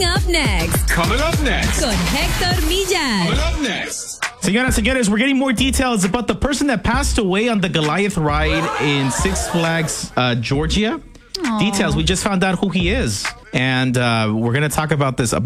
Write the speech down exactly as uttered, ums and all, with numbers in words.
Coming up next. Coming up next. Con Hector Millar. Coming up next. Señoras, señores, we're getting more details about the person that passed away on the Goliath ride in Six Flags, uh, Georgia. Aww. Details. We just found out who he is. And uh, we're going to talk about this